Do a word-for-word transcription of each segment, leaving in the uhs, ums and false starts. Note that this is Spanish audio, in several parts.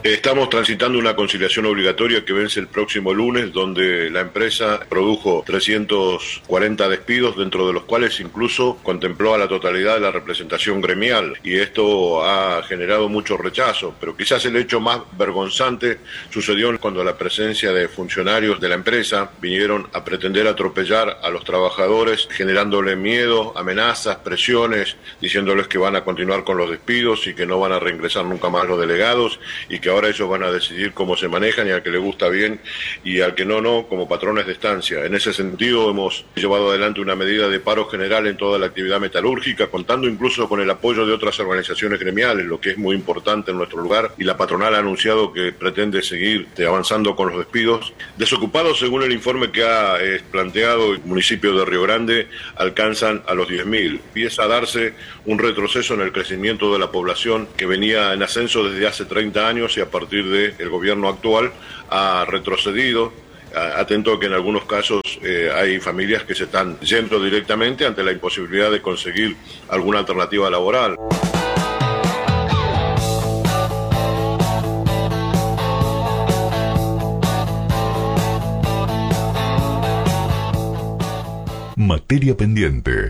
Estamos transitando una conciliación obligatoria que vence el próximo lunes, donde la empresa produjo trescientos cuarenta despidos, dentro de los cuales incluso contempló a la totalidad de la representación gremial, y esto ha generado mucho rechazo. Pero quizás el hecho más vergonzante sucedió cuando la presencia de funcionarios de la empresa vinieron a pretender atropellar a los trabajadores, generándole miedo, amenazas, presiones, diciéndoles que van a continuar con los despidos y que no van a reingresar nunca más los delegados, y que ahora ellos van a decidir cómo se manejan, y al que le gusta bien y al que no, no, como patrones de estancia. En ese sentido hemos llevado adelante una medida de paro general en toda la actividad metalúrgica, contando incluso con el apoyo de otras organizaciones gremiales, lo que es muy importante en nuestro lugar, y la patronal ha anunciado que pretende seguir avanzando con los despidos. Desocupados, según el informe que ha eh, planteado el municipio de Río Grande, alcanzan a los diez mil. Empieza a darse un retroceso en el crecimiento de la población que venía en ascenso desde hace treinta años, y a partir del gobierno actual ha retrocedido. Atento a que en algunos casos eh, hay familias que se están yendo directamente ante la imposibilidad de conseguir alguna alternativa laboral. Materia pendiente.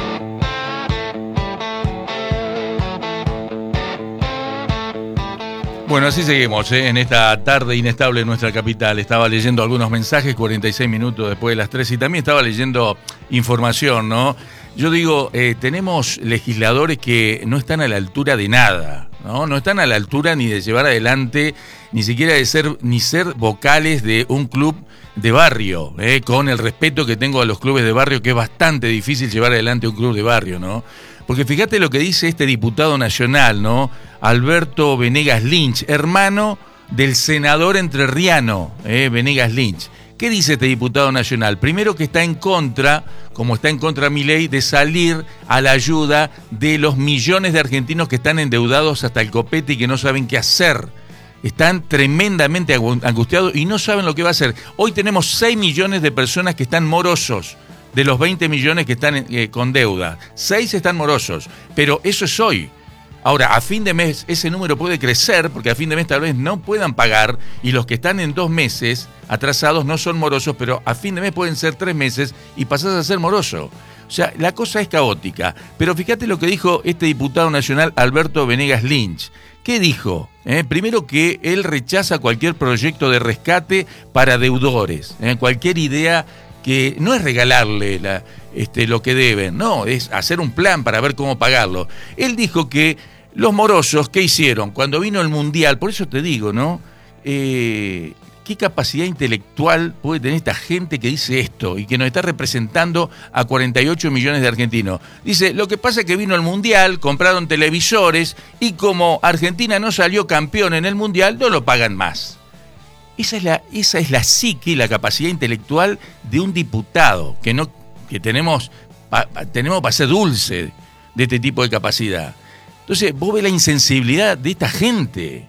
Bueno, así seguimos, ¿eh? En esta tarde inestable en nuestra capital. Estaba leyendo algunos mensajes, cuarenta y seis minutos después de las tres, y también estaba leyendo información, ¿no? Yo digo, eh, tenemos legisladores que no están a la altura de nada, ¿no? No están a la altura ni de llevar adelante, ni siquiera de ser, ni ser vocales de un club de barrio, ¿eh? Con el respeto que tengo a los clubes de barrio, que es bastante difícil llevar adelante un club de barrio, ¿no? Porque fíjate lo que dice este diputado nacional, ¿no? Alberto Venegas Lynch, hermano del senador entrerriano, ¿eh? Venegas Lynch. ¿Qué dice este diputado nacional? Primero, que está en contra, como está en contra Milei, de salir a la ayuda de los millones de argentinos que están endeudados hasta el copete y que no saben qué hacer. Están tremendamente angustiados y no saben lo que va a hacer. Hoy tenemos seis millones de personas que están morosos. De los veinte millones que están eh, con deuda, seis están morosos, pero eso es hoy. Ahora, a fin de mes ese número puede crecer, porque a fin de mes tal vez no puedan pagar, y los que están en dos meses atrasados no son morosos, pero a fin de mes pueden ser tres meses y pasás a ser moroso. O sea, la cosa es caótica. Pero fíjate lo que dijo este diputado nacional Alberto Venegas Lynch. ¿Qué dijo? Eh, primero, que él rechaza cualquier proyecto de rescate para deudores, eh, cualquier idea que no es regalarle la, este, lo que deben, no, es hacer un plan para ver cómo pagarlo. Él dijo que los morosos, ¿qué hicieron? Cuando vino el Mundial, por eso te digo, ¿no? Eh, ¿Qué capacidad intelectual puede tener esta gente que dice esto y que nos está representando a cuarenta y ocho millones de argentinos? Dice, lo que pasa es que vino el Mundial, compraron televisores, y como Argentina no salió campeón en el Mundial, no lo pagan más. Esa es la, esa es la psique, la capacidad intelectual de un diputado, que no, que tenemos, pa, pa, tenemos para ser dulce de este tipo de capacidad. Entonces, vos ves la insensibilidad de esta gente.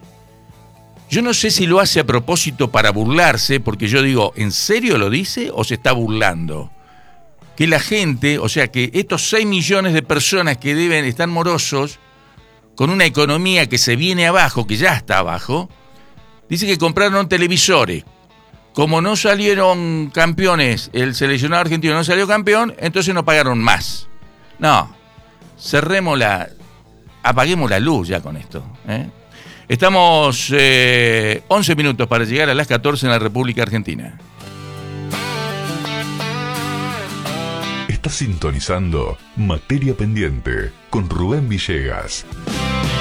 Yo no sé si lo hace a propósito para burlarse, porque yo digo, ¿en serio lo dice o se está burlando? Que la gente, o sea, que estos seis millones de personas que deben estar morosos, con una economía que se viene abajo, que ya está abajo, dice que compraron televisores. Como no salieron campeones, el seleccionado argentino no salió campeón, entonces no pagaron más. No, cerremos la, apaguemos la luz ya con esto, ¿eh? Estamos eh, once minutos para llegar a las catorce en la República Argentina. Estás sintonizando Materia Pendiente con Rubén Villegas.